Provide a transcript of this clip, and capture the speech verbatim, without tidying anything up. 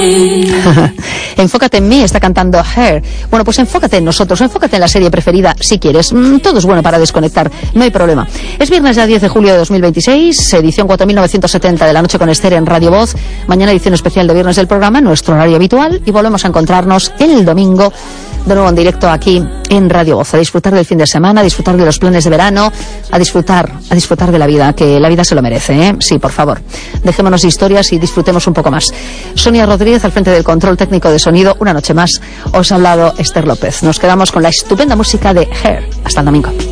Enfócate en mí, está cantando Her. Bueno, pues enfócate en nosotros, enfócate en la serie preferida si quieres. Mm, todo es bueno para desconectar, no hay problema. Es viernes ya diez de julio de dos mil veintiséis, edición cuatro mil novecientos setenta de La Noche con Esther en Radio Voz. Mañana edición especial de viernes del programa, nuestro horario habitual, y volvemos a encontrarnos el domingo de nuevo en directo aquí en Radio Voz, a disfrutar del fin de semana, a disfrutar de los planes de verano, a disfrutar, a disfrutar de la vida, que la vida se lo merece, ¿eh? Sí, por favor. Dejémonos de historias y disfrutemos un poco más. Sonia Rodríguez al frente del control técnico de sonido. Una noche más os ha hablado Esther López. Nos quedamos con la estupenda música de Her. Hasta el domingo.